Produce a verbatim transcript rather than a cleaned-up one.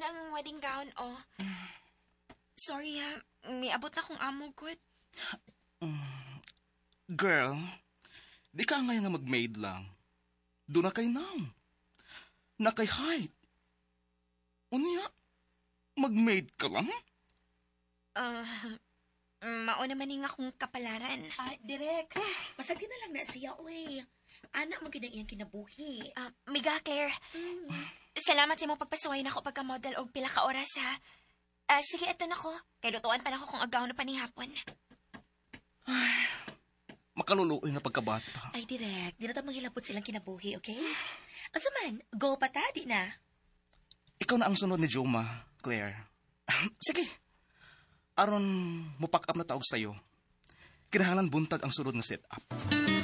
na ang wedding gown, oh. Sorry ha, may abot na kong amo, good. Girl, di ka ngayon nga mag-maid lang. Doon na kay nang. Na kay height. Unya, mag-maid ka lang? Uh, mauna maning akong kapalaran. Ah, direk. Pasagdi na lang na siya, uy. Anak mo ginang iyang kinabuhi. Uh, Miga, Claire. Mm. Salamat sa imong pagpasuway na ako pagka-model og pila ka oras, ha. Uh, sige, eto na ko. Kay lutuan pa na ako kung agaw na panihapon. Ay, makaluluoy na pagkabata. Ay, direk. Di na ito manghilapot silang kinabuhi, okay? Asa man, go pa ta, di na. Ikaw na ang sunod ni Joma, Claire. Sige. Aron, mupak up na taog sa'yo. Kinahanglan buntag ang sunod na setup.